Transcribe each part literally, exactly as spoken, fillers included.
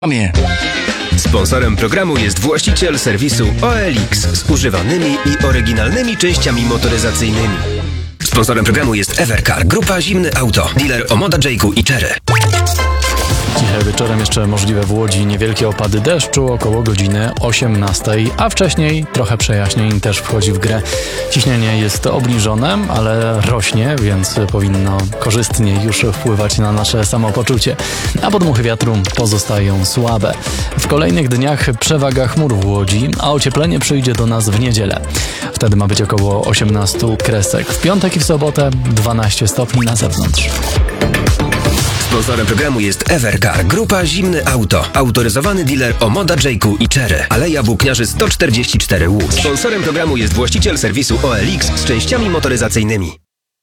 Sponsorem programu jest właściciel serwisu O L X z używanymi i oryginalnymi częściami motoryzacyjnymi. Sponsorem programu jest Evercar, grupa Zimny Auto, dealer Omoda, Jayku i Chery. Dzisiaj wieczorem jeszcze możliwe w Łodzi niewielkie opady deszczu około godziny osiemnastej, a wcześniej trochę przejaśnień też wchodzi w grę. Ciśnienie jest obniżone, ale rośnie, więc powinno korzystnie już wpływać na nasze samopoczucie, a podmuchy wiatru pozostają słabe. W kolejnych dniach przewaga chmur w Łodzi, a ocieplenie przyjdzie do nas w niedzielę. Wtedy ma być około osiemnaście kresek. W piątek i w sobotę dwanaście stopni na zewnątrz. Sponsorem programu jest Evercar, grupa Zimny Auto, autoryzowany dealer Omoda, Jayku i Chery. Aleja Włókniarzy sto czterdzieści cztery Łódź. Sponsorem programu jest właściciel serwisu O L X z częściami motoryzacyjnymi.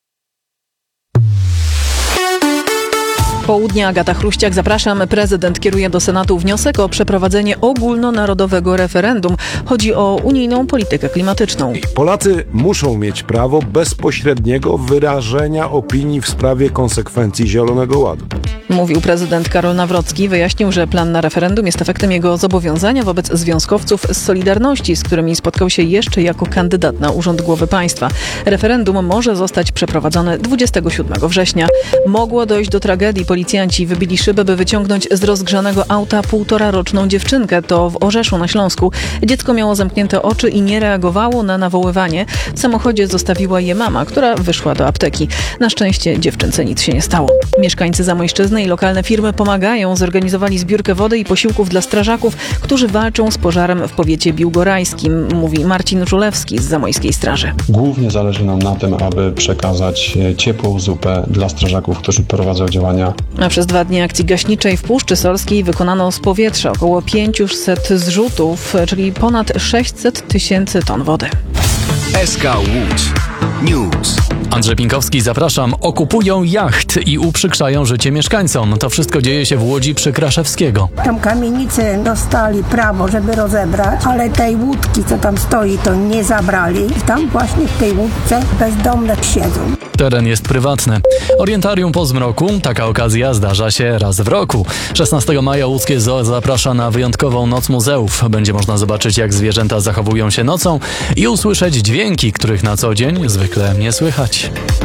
Południe, Agata Chruściak, zapraszam. Prezydent kieruje do Senatu wniosek o przeprowadzenie ogólnonarodowego referendum. Chodzi o unijną politykę klimatyczną. Polacy muszą mieć prawo bezpośredniego wyrażenia opinii w sprawie konsekwencji Zielonego Ładu. Mówił prezydent Karol Nawrocki. Wyjaśnił, że plan na referendum jest efektem jego zobowiązania wobec związkowców z Solidarności, z którymi spotkał się jeszcze jako kandydat na urząd głowy państwa. Referendum może zostać przeprowadzone dwudziestego siódmego września. Mogło dojść do tragedii. Policjanci wybili szybę, by wyciągnąć z rozgrzanego auta półtoraroczną dziewczynkę. To w Orzeszu na Śląsku. Dziecko miało zamknięte oczy i nie reagowało na nawoływanie. W samochodzie zostawiła je mama, która wyszła do apteki. Na szczęście dziewczynce nic się nie stało. Mieszkańcy Zamojszczyzny i lokalne firmy pomagają. Zorganizowali zbiórkę wody i posiłków dla strażaków, którzy walczą z pożarem w powiecie biłgorajskim, mówi Marcin Żulewski z Zamojskiej Straży. Głównie zależy nam na tym, aby przekazać ciepłą zupę dla strażaków, którzy prowadzą działania. A przez dwa dni akcji gaśniczej w Puszczy Solskiej wykonano z powietrza około pięćset zrzutów, czyli ponad sześćset tysięcy ton wody. S K Łódź News. Andrzej Pinkowski, zapraszam. Okupują jacht i uprzykrzają życie mieszkańcom. To wszystko dzieje się w Łodzi przy Kraszewskiego. Tam kamienicy dostali prawo, żeby rozebrać, ale tej łódki, co tam stoi, to nie zabrali. Tam właśnie w tej łódce bezdomne siedzą. Teren jest prywatny. Orientarium po zmroku. Taka okazja zdarza się raz w roku. szesnastego maja łódzkie Zoo zaprasza na wyjątkową Noc Muzeów. Będzie można zobaczyć, jak zwierzęta zachowują się nocą i usłyszeć dźwięki, których na co dzień zwykle nie słychać.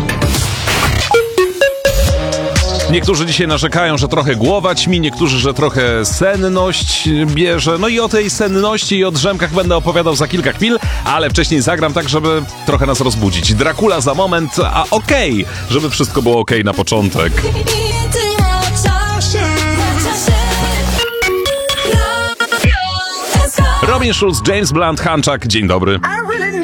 Niektórzy dzisiaj narzekają, że trochę głowa ćmi, niektórzy, że trochę senność bierze. No i o tej senności i o drzemkach będę opowiadał za kilka chwil, ale wcześniej zagram tak, żeby trochę nas rozbudzić. Dracula za moment, a okej, okay, żeby wszystko było okej okay na początek. Robin Schulz, James Blunt, Hanczak, dzień dobry.